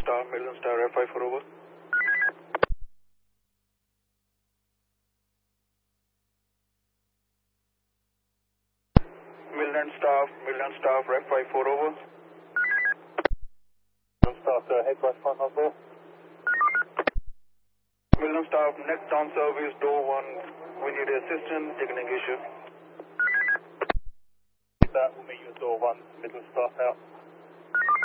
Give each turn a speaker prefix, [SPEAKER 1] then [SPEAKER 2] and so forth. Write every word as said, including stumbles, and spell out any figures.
[SPEAKER 1] staff, Midland staff, F five four over. Midland staff, Midland staff, F five four over.
[SPEAKER 2] Midland staff, uh, head west front on four.
[SPEAKER 1] Midland staff, next down service, door one. We need assistance, ignition issue.
[SPEAKER 2] That will meet you at door one, Midland staff out.